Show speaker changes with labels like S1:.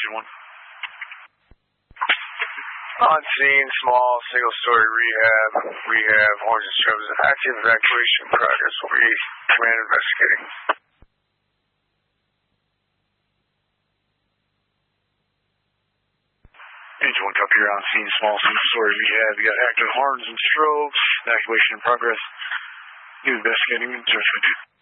S1: Engine 1.
S2: On scene, small, single-story rehab. Orange and Strobes. Active evacuation progress. Will be command investigating.
S1: Engine 1, copy. You're on scene, small, single-story rehab. You got active horns and strobes. Evacuation in progress. New investigating. Judgment.